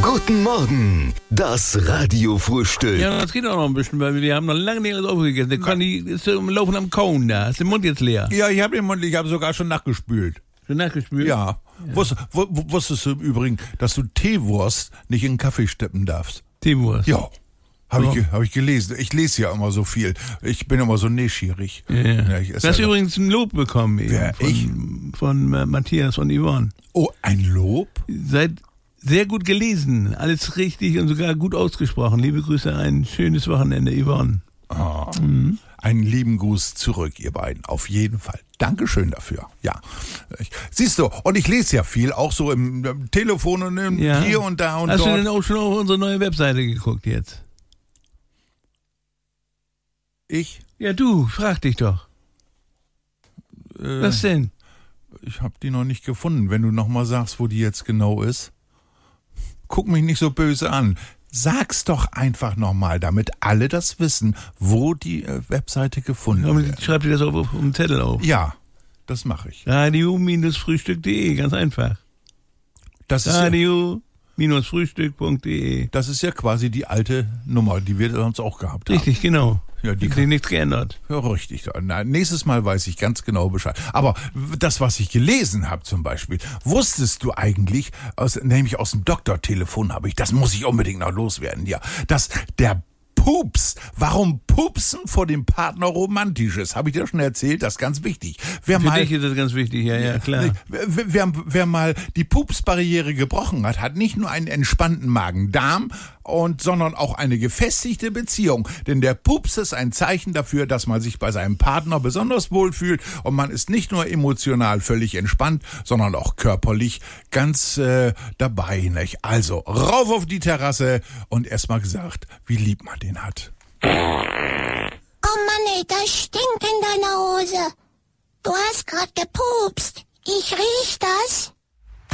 Guten Morgen, das Radiofrühstück. Ja, das geht auch noch ein bisschen, weil wir haben noch lange nicht alles aufgegessen. Der Conny ist im Laufen am Kauen da. Ist der Mund jetzt leer? Ja, ich habe sogar schon nachgespült. Schon nachgespült? Ja. Wusstest du im Übrigen, dass du Teewurst nicht in den Kaffee steppen darfst? Teewurst? Ja. Hab ich gelesen. Ich lese ja immer so viel. Ich bin immer so neschierig. Ja. Ich Du hast übrigens ein Lob bekommen. Wer, ich? Von Matthias und Yvonne. Oh, ein Lob? Seid sehr gut gelesen. Alles richtig und sogar gut ausgesprochen. Liebe Grüße, ein schönes Wochenende, Yvonne. Oh. Einen lieben Gruß zurück, ihr beiden. Auf jeden Fall. Dankeschön dafür. Ja. Siehst du, und ich lese ja viel, auch so im Telefon und hier und da und Hast dort. du denn auch schon auf unsere neue Webseite geguckt jetzt? Ich? Ja, du, frag dich doch. Was denn? Ich habe die noch nicht gefunden. Wenn du noch mal sagst, wo die jetzt genau ist. Guck mich nicht so böse an. Sag's doch einfach noch mal, damit alle das wissen, wo die Webseite gefunden wird. Schreib dir das auf den Zettel auf. Ja, das mache ich. Radio-frühstück.de, ganz einfach. Das ist Radio-frühstück.de. Das ist ja quasi die alte Nummer, die wir sonst auch gehabt haben. Richtig, genau. Ja, die hat sich nichts geändert. Ja, richtig. Na, nächstes Mal weiß ich ganz genau Bescheid. Aber das, was ich gelesen habe zum Beispiel, wusstest du eigentlich, nämlich aus dem Doktortelefon habe ich, das muss ich unbedingt noch loswerden, ja, dass der Pups, warum Pupsen vor dem Partner romantisch ist, habe ich dir schon erzählt, das ist ganz wichtig. Für dich ist das ganz wichtig, ja, klar. Wer mal die Pupsbarriere gebrochen hat, hat nicht nur einen entspannten Magen-Darm, sondern auch eine gefestigte Beziehung. Denn der Pups ist ein Zeichen dafür, dass man sich bei seinem Partner besonders wohlfühlt und man ist nicht nur emotional völlig entspannt, sondern auch körperlich ganz dabei. Nicht? Also rauf auf die Terrasse und erstmal gesagt, wie lieb man den hat. Oh Mann, ey, das stinkt in deiner Hose. Du hast grad gepupst. Ich riech das.